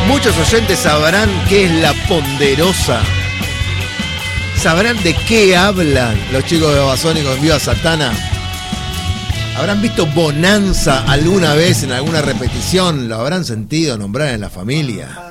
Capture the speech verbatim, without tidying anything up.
Muchos oyentes sabrán qué es La Ponderosa. ¿Sabrán de qué hablan los chicos de Babasónicos en Viva Satana? ¿Habrán visto Bonanza alguna vez en alguna repetición? ¿Lo habrán sentido nombrar en la familia?